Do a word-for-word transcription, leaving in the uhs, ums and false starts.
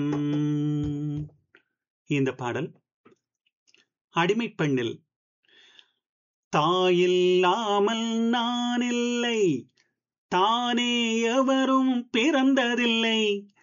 ம், இந்த பாடல் அடிமைப் பெண்ணில் தாயில்லாமல் நான் இல்லை, தானே எவரும் பிறந்ததில்லை,